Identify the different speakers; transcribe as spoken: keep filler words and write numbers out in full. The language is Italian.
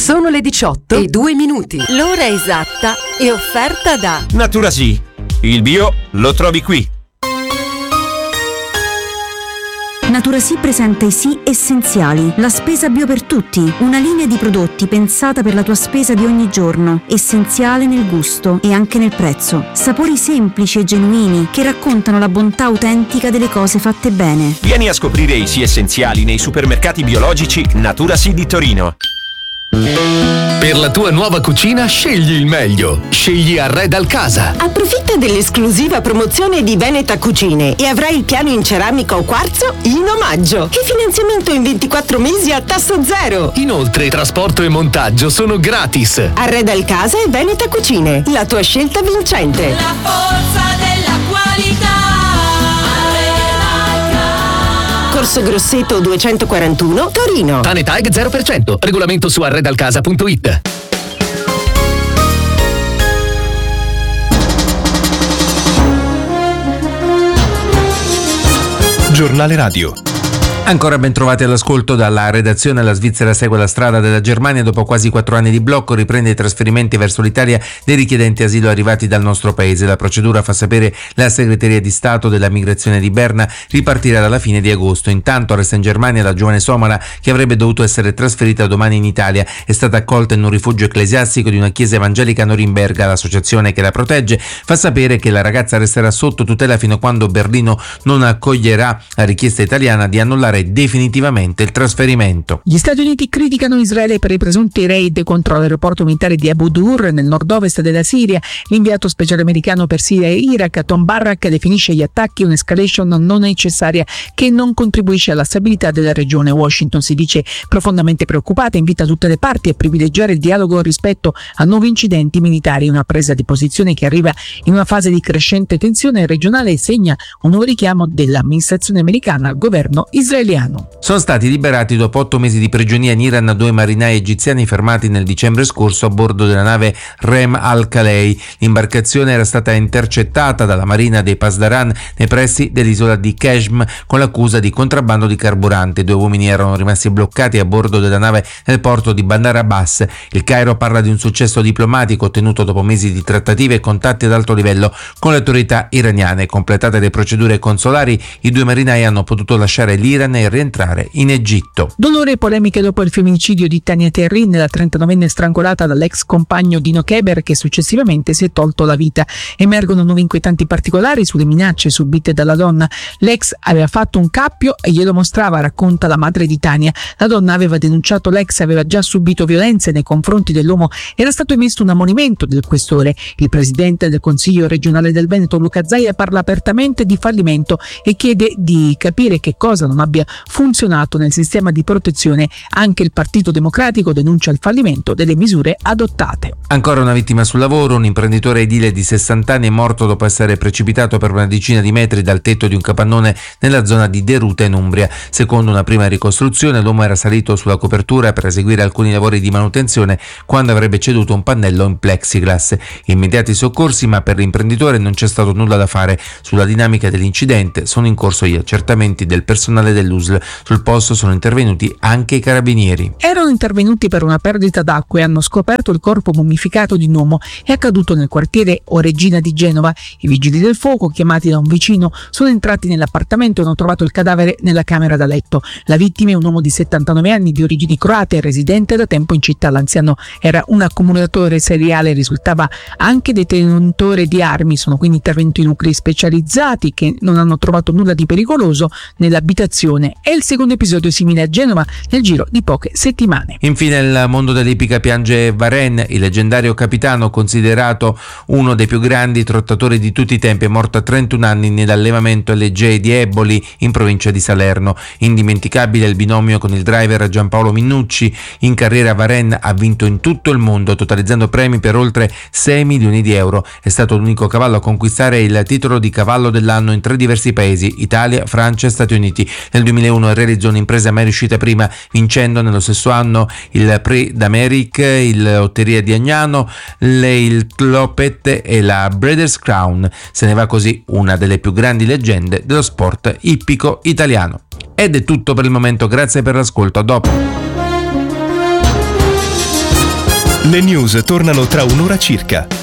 Speaker 1: Sono le diciotto e due minuti.
Speaker 2: L'ora esatta è offerta da
Speaker 3: Naturasì. Il bio lo trovi qui.
Speaker 4: Naturasì presenta i Sì Essenziali, la spesa bio per tutti, una linea di prodotti pensata per la tua spesa di ogni giorno, essenziale nel gusto e anche nel prezzo. Sapori semplici e genuini che raccontano la bontà autentica delle cose fatte bene.
Speaker 3: Vieni a scoprire i Sì Essenziali nei supermercati biologici Naturasì di Torino.
Speaker 5: Per la tua nuova cucina scegli il meglio. Scegli Arredal Casa.
Speaker 6: Approfitta dell'esclusiva promozione di Veneta Cucine e avrai il piano in ceramica o quarzo in omaggio. E finanziamento in ventiquattro mesi a tasso zero.
Speaker 5: Inoltre trasporto e montaggio sono gratis.
Speaker 6: Arredal Casa e Veneta Cucine, la tua scelta vincente.
Speaker 7: La forza della qualità.
Speaker 6: Corso Grosseto duecentoquarantuno, Torino.
Speaker 5: Tanetag zero per cento. Regolamento su arredalcasa punto it.
Speaker 8: Giornale Radio. Ancora ben trovati all'ascolto dalla redazione. La Svizzera segue la strada della Germania. Dopo quasi quattro anni di blocco riprende i trasferimenti verso l'Italia dei richiedenti asilo arrivati dal nostro paese. La procedura, fa sapere la segreteria di Stato della migrazione di Berna, ripartirà dalla fine di agosto. Intanto resta in Germania la giovane somala che avrebbe dovuto essere trasferita domani in Italia. È stata accolta in un rifugio ecclesiastico di una chiesa evangelica a Norimberga. L'associazione che la protegge fa sapere che la ragazza resterà sotto tutela fino a quando Berlino non accoglierà la richiesta italiana di annullare definitivamente il trasferimento.
Speaker 9: Gli Stati Uniti criticano Israele per i presunti raid contro l'aeroporto militare di Abu Dur nel nord-ovest della Siria. L'inviato speciale americano per Siria e Iraq, Tom Barrack, definisce gli attacchi un'escalation non necessaria che non contribuisce alla stabilità della regione. Washington si dice profondamente preoccupata e invita tutte le parti a privilegiare il dialogo rispetto a nuovi incidenti militari. Una presa di posizione che arriva in una fase di crescente tensione regionale e segna un nuovo richiamo dell'amministrazione americana al governo israeliano.
Speaker 8: Sono stati liberati dopo otto mesi di prigionia in Iran due marinai egiziani fermati nel dicembre scorso a bordo della nave Rem al-Khalei. L'imbarcazione era stata intercettata dalla marina dei Pasdaran nei pressi dell'isola di Keshm con l'accusa di contrabbando di carburante. Due uomini erano rimasti bloccati a bordo della nave nel porto di Bandar Abbas. Il Cairo parla di un successo diplomatico ottenuto dopo mesi di trattative e contatti ad alto livello con le autorità iraniane. Completate le procedure consolari, i due marinai hanno potuto lasciare l'Iran e rientrare in Egitto.
Speaker 9: Dolore e polemiche dopo il femminicidio di Tania Terrin, la trentanovenne strangolata dall'ex compagno Dino Keber, che successivamente si è tolto la vita. Emergono nuovi inquietanti particolari sulle minacce subite dalla donna. L'ex aveva fatto un cappio e glielo mostrava, racconta la madre di Tania. La donna aveva denunciato l'ex, aveva già subito violenze nei confronti dell'uomo. Era stato emesso un ammonimento del questore. Il presidente del Consiglio regionale del Veneto, Luca Zaia, parla apertamente di fallimento e chiede di capire che cosa non abbia funzionato nel sistema di protezione. Anche il Partito Democratico denuncia il fallimento delle misure adottate.
Speaker 8: Ancora una vittima sul lavoro. Un imprenditore edile di sessanta anni è morto dopo essere precipitato per una decina di metri dal tetto di un capannone nella zona di Deruta in Umbria. Secondo una prima ricostruzione, l'uomo era salito sulla copertura per eseguire alcuni lavori di manutenzione quando avrebbe ceduto un pannello in plexiglass. Immediati soccorsi, ma per l'imprenditore non c'è stato nulla da fare. Sulla dinamica dell'incidente sono in corso gli accertamenti del personale dell'U S L. Sul posto sono intervenuti anche i carabinieri.
Speaker 9: Erano intervenuti per una perdita d'acqua e hanno scoperto il corpo mummificato di un uomo. È accaduto nel quartiere Oregina di Genova. I vigili del fuoco, chiamati da un vicino, sono entrati nell'appartamento e hanno trovato il cadavere nella camera da letto. La vittima è un uomo di settantanove anni di origini croate, residente da tempo in città. L'anziano era un accumulatore seriale e risultava anche detenitore di armi. Sono quindi intervenuti nuclei specializzati che non hanno trovato nulla di pericoloso nell'abitazione. È il secondo episodio simile a Genova nel giro di poche settimane.
Speaker 8: Infine il mondo dell'ippica piange Varen, il leggendario capitano considerato uno dei più grandi trottatori di tutti i tempi, è morto a trentuno anni nell'allevamento L J di Eboli in provincia di Salerno. Indimenticabile il binomio con il driver Giampaolo Minnucci. In carriera Varen ha vinto in tutto il mondo, totalizzando premi per oltre sei milioni di euro. È stato l'unico cavallo a conquistare il titolo di cavallo dell'anno in tre diversi paesi, Italia, Francia e Stati Uniti. Nel duemilauno realizzò un'impresa mai riuscita prima, vincendo nello stesso anno il Prix d'Amérique, il Lotteria di Agnano, il Clopet e la Breeders' Crown. Se ne va così una delle più grandi leggende dello sport ippico italiano. Ed è tutto per il momento, grazie per l'ascolto, a dopo.
Speaker 10: Le news tornano tra un'ora circa.